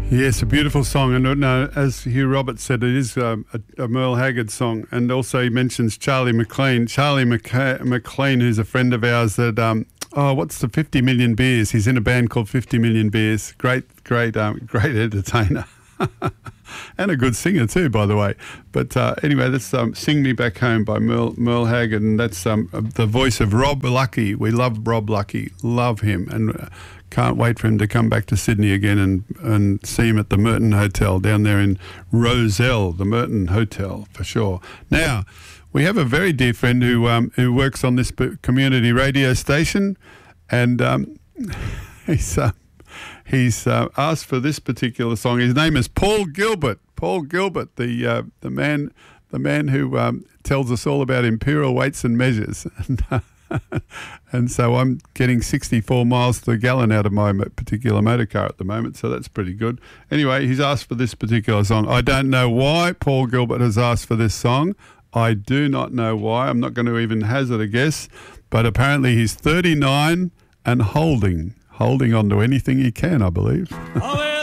Yes, a beautiful song, and as Hugh Roberts said, it is a Merle Haggard song, and also he mentions Charlie McLean. Charlie McLean, who's a friend of ours that, what's the 50 Million Beers? He's in a band called 50 Million Beers. Great entertainer. And a good singer too, by the way. But anyway, that's Sing Me Back Home by Merle Haggard, and that's the voice of Rob Lucky. We love Rob Lucky, love him, and can't wait for him to come back to Sydney again and see him at the Merton Hotel down there in Rozelle, the Merton Hotel for sure. Now, we have a very dear friend who works on this community radio station, and he's asked for this particular song. His name is Paul Gilbert. Paul Gilbert, the man who tells us all about imperial weights and measures. And so I'm getting 64 miles to the gallon out of my particular motor car at the moment, so that's pretty good. Anyway, he's asked for this particular song. I don't know why Paul Gilbert has asked for this song. I do not know why. I'm not going to even hazard a guess, but apparently he's 39 and holding on to anything he can, I believe.